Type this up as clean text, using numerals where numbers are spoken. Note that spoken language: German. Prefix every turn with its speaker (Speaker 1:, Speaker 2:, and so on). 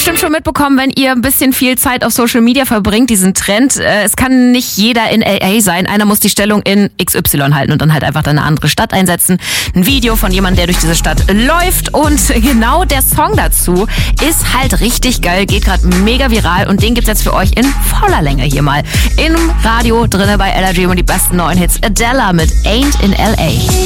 Speaker 1: bestimmt schon mitbekommen, wenn ihr ein bisschen viel Zeit auf Social Media verbringt, diesen Trend. Es kann nicht jeder in LA sein. Einer muss die Stellung in XY halten und dann halt einfach eine andere Stadt einsetzen. Ein Video von jemandem, der durch diese Stadt läuft. Und genau der Song dazu ist halt richtig geil, geht gerade mega viral. Und den gibt's jetzt für euch in voller Länge hier mal im Radio drinne bei LRG und die besten neuen Hits. Adele mit Ain't in LA.